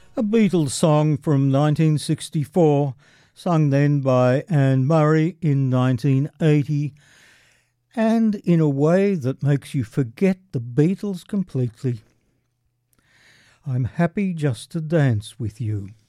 A Beatles song from 1964, sung then by Anne Murray in 1980, and in a way that makes you forget the Beatles completely. I'm happy just to dance with you.